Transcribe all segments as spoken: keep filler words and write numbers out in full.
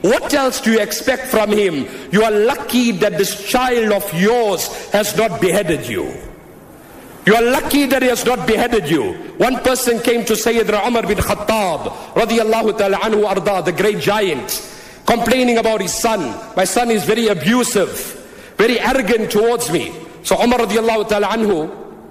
What else do you expect from him? You are lucky that this child of yours has not beheaded you. You are lucky that he has not beheaded you. One person came to Sayyidina Umar bin Khattab radiyallahu ta'ala anhu arda, the great giant, complaining about his son. My son is very abusive, very arrogant towards me. So Umar radiyallahu ta'ala anhu,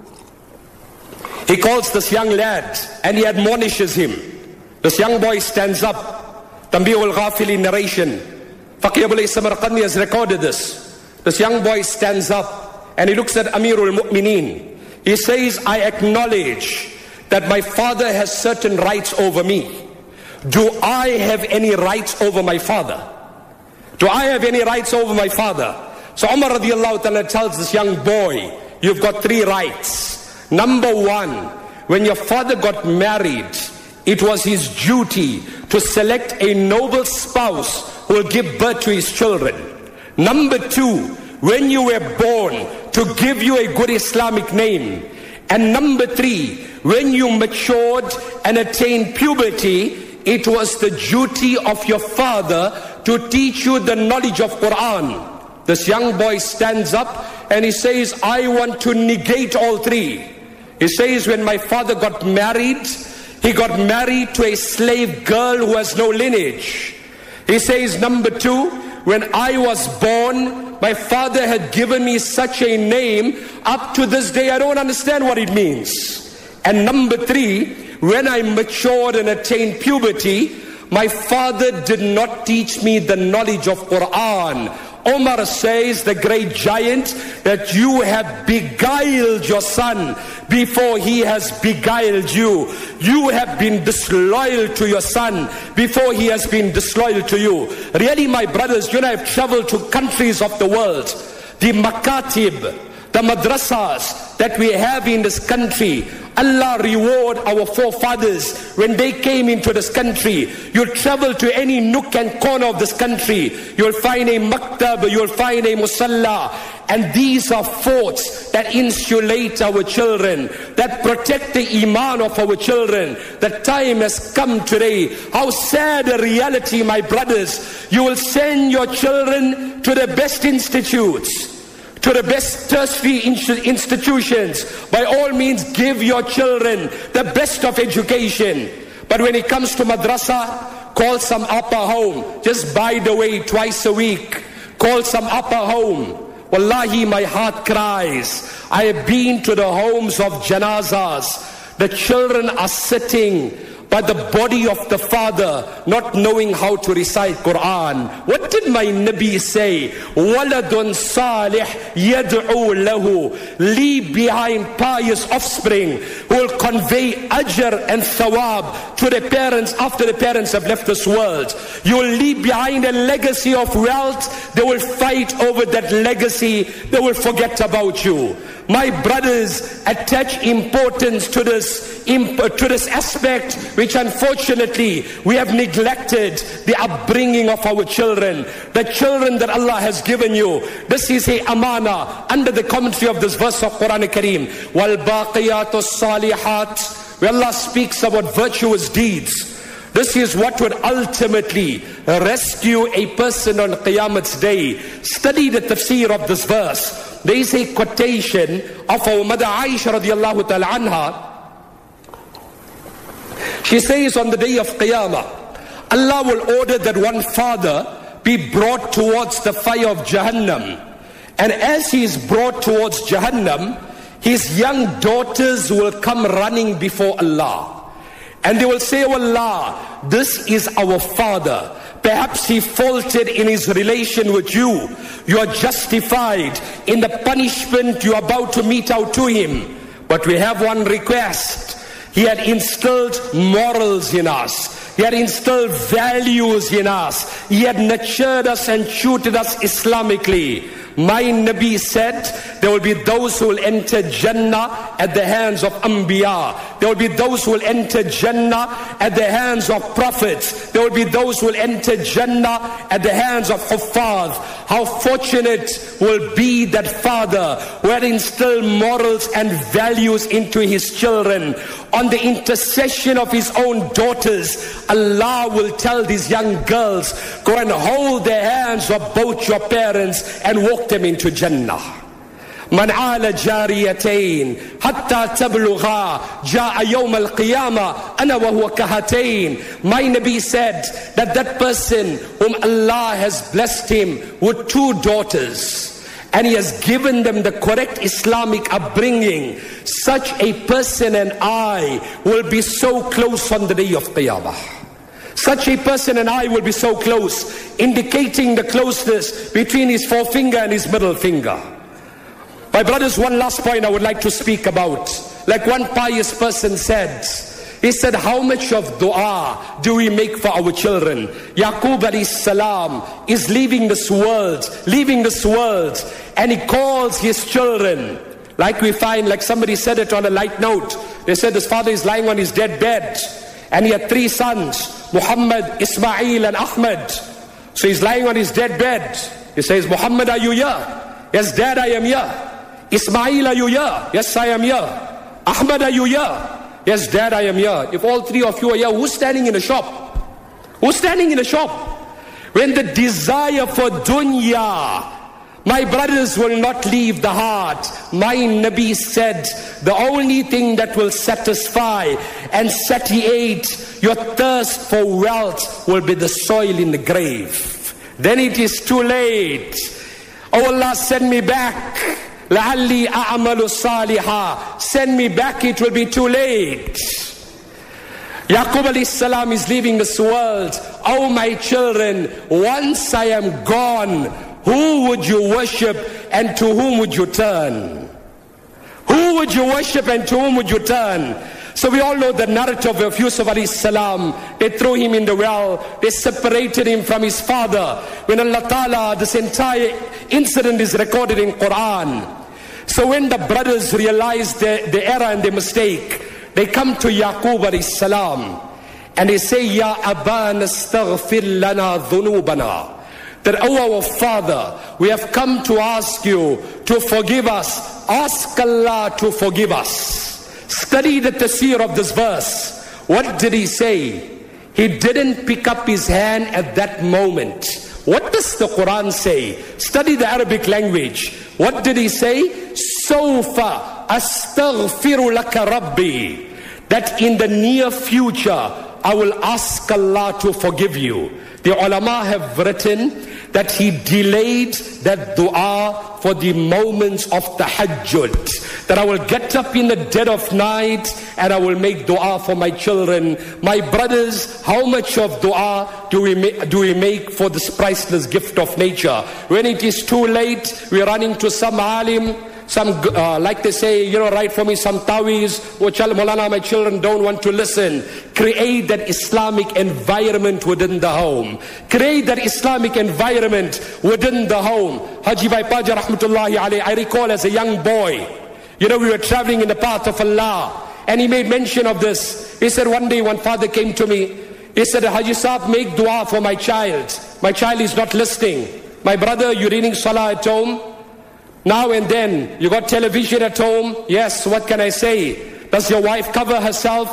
he calls this young lad and he admonishes him. This young boy stands up. Tanbih al-Ghafili narration. Faqih Abul Samarqandi has recorded this. This young boy stands up and he looks at Amirul Mu'mineen. He says, I acknowledge that my father has certain rights over me. Do I have any rights over my father? Do I have any rights over my father? So Umar radiallahu ta'ala tells this young boy, you've got three rights. Number one, when your father got married, it was his duty to select a noble spouse who will give birth to his children. Number two, when you were born, to give you a good Islamic name. And number three, when you matured and attained puberty, it was the duty of your father to teach you the knowledge of Quran. This young boy stands up and he says, I want to negate all three. He says, when my father got married, he got married to a slave girl who has no lineage. He says, number two, when I was born, my father had given me such a name, up to this day I don't understand what it means. And number three, when I matured and attained puberty, my father did not teach me the knowledge of Quran. Omar says, the great giant, that you have beguiled your son before he has beguiled you. You have been disloyal to your son before he has been disloyal to you. Really, my brothers, you and I have traveled to countries of the world. The makatib, the madrasas that we have in this country, Allah reward our forefathers when they came into this country. You'll travel to any nook and corner of this country, you'll find a maktab, you'll find a musalla, and these are forts that insulate our children, that protect the iman of our children. The time has come today. How sad a reality, my brothers. You will send your children to the best institutes, to the best tertiary institutions. By all means, give your children the best of education. But when it comes to madrasa, call some upper home. Just by the way, twice a week, call some upper home. Wallahi, my heart cries. I have been to the homes of janazas. The children are sitting by the body of the father, not knowing how to recite Quran. What did my Nabi say? Waladun salih yad'u lahu. Leave behind pious offspring who will convey ajr and thawab to the parents after the parents have left this world. You will leave behind a legacy of wealth. They will fight over that legacy. They will forget about you. My brothers, attach importance to this, to this aspect, which unfortunately we have neglected, the upbringing of our children, the children that Allah has given you. This is a amana under the commentary of this verse of Quran Kareem. Wal baqiyatu salihat, where Allah speaks about virtuous deeds. This is what would ultimately rescue a person on Qiyamah's day. Study the tafsir of this verse. There is a quotation of our mother Aisha radiallahu ta'ala anha. She says on the day of Qiyamah, Allah will order that one father be brought towards the fire of Jahannam. And as he is brought towards Jahannam, his young daughters will come running before Allah. And they will say, oh Allah, this is our father. Perhaps he faulted in his relation with you. You are justified in the punishment you are about to mete out to him. But we have one request. He had instilled morals in us. He had instilled values in us. He had nurtured us and tutored us Islamically. My Nabi said, there will be those who will enter Jannah at the hands of Anbiya. There will be those who will enter Jannah at the hands of prophets. There will be those who will enter Jannah at the hands of Huffaz. How fortunate will be that father who had instilled morals and values into his children. On the intercession of his own daughters, Allah will tell these young girls, go and hold the hands of both your parents and walk them into Jannah. من عال جاريتين حتى تبلغا جاء يوم القيامة أنا وهو كهاتين. My Nabi said that that person whom Allah has blessed him with two daughters and he has given them the correct Islamic upbringing, such a person and I will be so close on the day of Qiyamah. Such a person and I will be so close, indicating the closeness between his forefinger and his middle finger. My brothers, one last point I would like to speak about. Like one pious person said, he said, how much of dua do we make for our children? Yaqub alayhi salam is leaving this world, leaving this world, and he calls his children. Like we find, like somebody said it on a light note. They said his father is lying on his dead bed, and he had three sons, Muhammad, Ismail, and Ahmad. So he's lying on his dead bed. He says, Muhammad, are you here? Yes, Dad, I am here. Ismail, are you here? Yes, I am here. Ahmad, are you here? Yes, Dad, I am here. If all three of you are here, who's standing in a shop? Who's standing in a shop? When the desire for dunya, my brothers, will not leave the heart. My Nabi said, the only thing that will satisfy and satiate your thirst for wealth will be the soil in the grave. Then it is too late. Oh Allah, send me back. لَعَلِّي أَعْمَلُ صَالِحًا. Send me back, it will be too late. Yaqub alayhi salam is leaving this world. Oh my children, once I am gone, who would you worship and to whom would you turn? Who would you worship and to whom would you turn? So we all know the narrative of Yusuf alayhi salam. They threw him in the well. They separated him from his father. When Allah Ta'ala, this entire incident is recorded in Quran. So when the brothers realized their, their error and their mistake, they come to Yaqub alayhi salam and they say, Ya Abana astaghfir lana dhunubana. That, oh our father, we have come to ask you to forgive us. Ask Allah to forgive us. Study the tafsir of this verse. What did he say? He didn't pick up his hand at that moment. What does the Quran say? Study the Arabic language. What did he say? Sawfa astaghfiru laka rabbi. That in the near future, I will ask Allah to forgive you. The ulama have written that he delayed that dua for the moments of tahajjud. That I will get up in the dead of night and I will make dua for my children. My brothers, how much of dua do we make, do we make for this priceless gift of nature? When it is too late, we run into some alim, some, uh, like they say, you know, write for me some taweez. Oh, Maulana, my children don't want to listen. Create that Islamic environment within the home. Create that Islamic environment within the home. Haji Bhai Paja rahmatullahi alayhi, I recall as a young boy, you know, we were traveling in the path of Allah, and he made mention of this. He said, one day one father came to me. He said, Haji Saab, make dua for my child. My child is not listening. My brother, you're reading salah at home. Now and then, you got television at home. Yes, what can I say? Does your wife cover herself?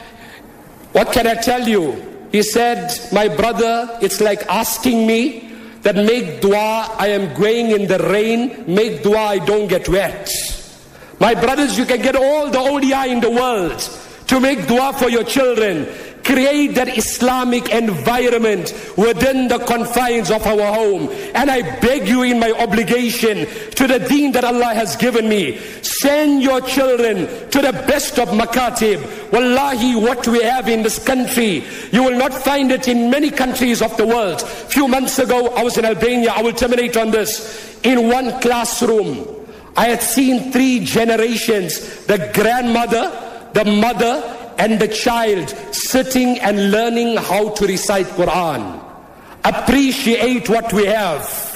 What can I tell you? He said, my brother, it's like asking me that make dua, I am going in the rain, make dua, I don't get wet. My brothers, you can get all the O D I in the world to make dua for your children. Create that Islamic environment within the confines of our home. And I beg you in my obligation to the deen that Allah has given me, send your children to the best of makatib. Wallahi, what we have in this country, you will not find it in many countries of the world. A few months ago, I was in Albania. I will terminate on this. In one classroom, I had seen three generations, the grandmother, the mother, and the child sitting and learning how to recite Quran. Appreciate what we have.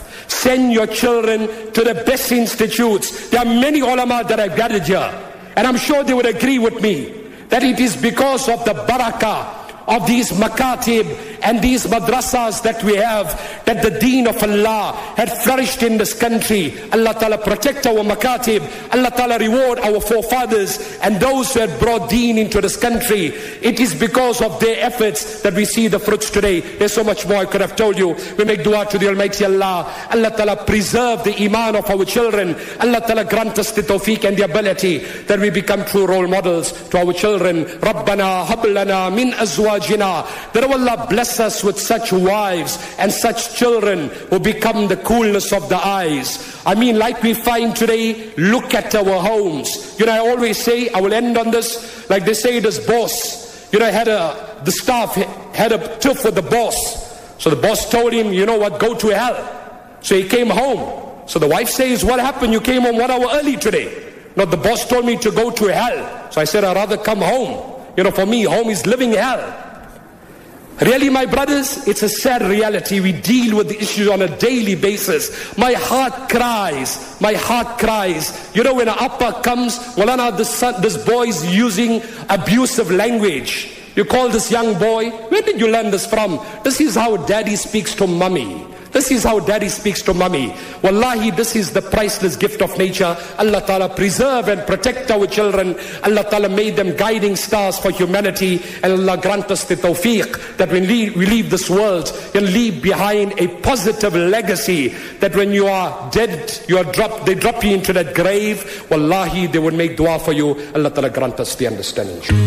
send your children to the best institutes. There are many ulama that I've gathered here, and I'm sure they would agree with me that it is because of the barakah of these makatib and these madrasas that we have that the deen of Allah had flourished in this country. Allah Ta'ala protect our makatib. Allah Ta'ala reward our forefathers and those who had brought deen into this country. It is because of their efforts that we see the fruits today. There's so much more I could have told you. We make dua to the Almighty Allah. Allah Ta'ala preserve the iman of our children. Allah Ta'ala grant us the tawfiq and the ability that we become true role models to our children. Rabbana hab lana min azwajina. That Allah bless us with such wives and such children who become the coolness of the eyes. I mean, like we find today, look at our homes. You know, I always say, I will end on this, like they say this boss, you know, had a, the staff had a tiff with the boss. So the boss told him, you know what, go to hell. So he came home. So the wife says, what happened? You came home one hour early today. No, the boss told me to go to hell. So I said, I'd rather come home. You know, for me, home is living hell. Really, my brothers, it's a sad reality. We deal with the issues on a daily basis. My heart cries. My heart cries. You know, when an appa comes, Walana, this, son, this boy is using abusive language. You call this young boy, where did you learn this from? This is how daddy speaks to mommy. This is how daddy speaks to mommy. Wallahi, this is the priceless gift of nature. Allah Ta'ala preserve and protect our children. Allah Ta'ala made them guiding stars for humanity. And Allah grant us the tawfiq that when we leave this world, you'll leave behind a positive legacy. That when you are dead, you are dropped, they drop you into that grave. Wallahi, they would make dua for you. Allah Ta'ala grant us the understanding.